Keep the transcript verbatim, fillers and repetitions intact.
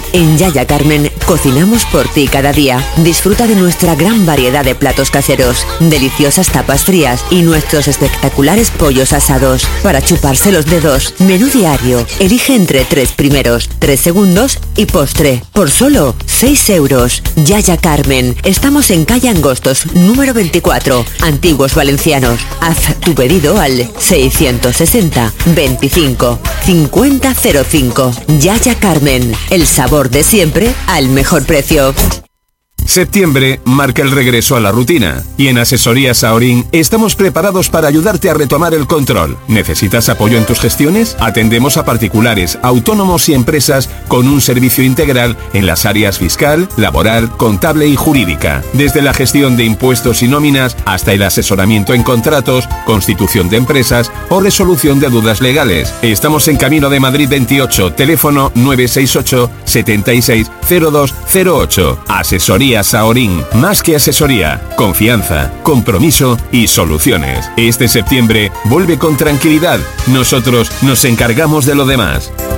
Ahora, en Yaya Carmen, cocinamos por ti cada día. Disfruta de nuestra gran variedad de platos caseros, deliciosas tapas frías y nuestros espectaculares pollos asados. Para chuparse los dedos, menú diario. Elige entre tres primeros, tres segundos y postre. Por solo seis euros. Yaya Carmen. Estamos en calle Angostos, número veinticuatro, Antiguos Valencianos. Haz tu pedido al seiscientos sesenta, veinticinco, cincuenta cero cinco. Yaya Carmen. El sabor de siempre al mejor precio. Septiembre marca el regreso a la rutina y en Asesorías Saorín estamos preparados para ayudarte a retomar el control. ¿Necesitas apoyo en tus gestiones? Atendemos a particulares, autónomos y empresas con un servicio integral en las áreas fiscal, laboral, contable y jurídica. Desde la gestión de impuestos y nóminas hasta el asesoramiento en contratos, constitución de empresas o resolución de dudas legales. Estamos en Camino de Madrid veintiocho, teléfono nueve seis ocho, setenta y seis, cero dos cero ocho. Asesorías Saorín, más que asesoría, confianza, compromiso y soluciones. Este septiembre vuelve con tranquilidad. Nosotros nos encargamos de lo demás.